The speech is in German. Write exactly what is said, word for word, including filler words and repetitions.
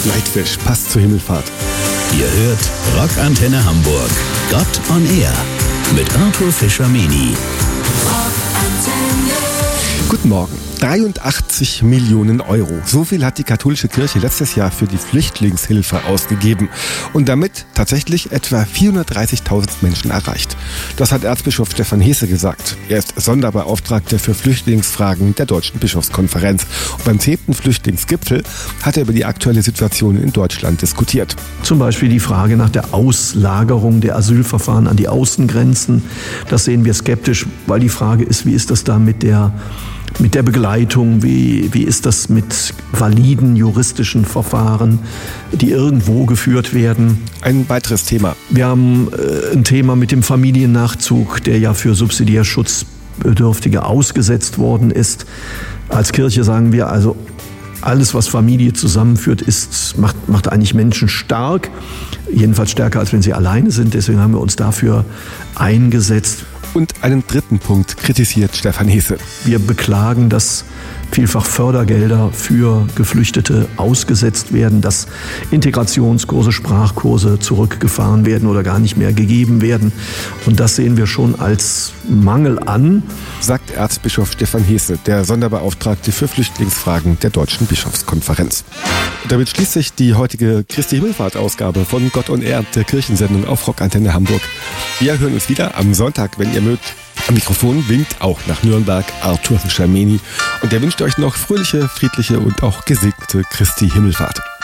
Nightwish passt zur Himmelfahrt. Ihr hört Rockantenne Hamburg. Gott on Air mit Arthur Fischer-Meni. Guten Morgen. dreiundachtzig Millionen Euro. So viel hat die katholische Kirche letztes Jahr für die Flüchtlingshilfe ausgegeben und damit tatsächlich etwa vierhundertdreißigtausend Menschen erreicht. Das hat Erzbischof Stefan Hesse gesagt. Er ist Sonderbeauftragter für Flüchtlingsfragen der Deutschen Bischofskonferenz. Und beim zehnten Flüchtlingsgipfel hat er über die aktuelle Situation in Deutschland diskutiert. Zum Beispiel die Frage nach der Auslagerung der Asylverfahren an die Außengrenzen. Das sehen wir skeptisch, weil die Frage ist, wie ist das da mit der Mit der Begleitung, wie, wie ist das mit validen juristischen Verfahren, die irgendwo geführt werden? Ein weiteres Thema. Wir haben äh, ein Thema mit dem Familiennachzug, der ja für subsidiär Schutzbedürftige ausgesetzt worden ist. Als Kirche sagen wir also, alles, was Familie zusammenführt, ist, macht, macht eigentlich Menschen stark. Jedenfalls stärker, als wenn sie alleine sind. Deswegen haben wir uns dafür eingesetzt. Und einen dritten Punkt kritisiert Stefan Hesse. Wir beklagen, dass vielfach Fördergelder für Geflüchtete ausgesetzt werden, dass Integrationskurse, Sprachkurse zurückgefahren werden oder gar nicht mehr gegeben werden. Und das sehen wir schon als Mangel an, sagt Erzbischof Stefan Hesse, der Sonderbeauftragte für Flüchtlingsfragen der Deutschen Bischofskonferenz. Und damit schließt sich die heutige Christi Himmelfahrt-Ausgabe von Gott on Air, der Kirchensendung auf Rockantenne Hamburg. Wir hören uns wieder am Sonntag, wenn ihr mögt. Am Mikrofon winkt auch nach Nürnberg Arthur Fischer-Meni und der wünscht euch noch fröhliche, friedliche und auch gesegnete Christi Himmelfahrt.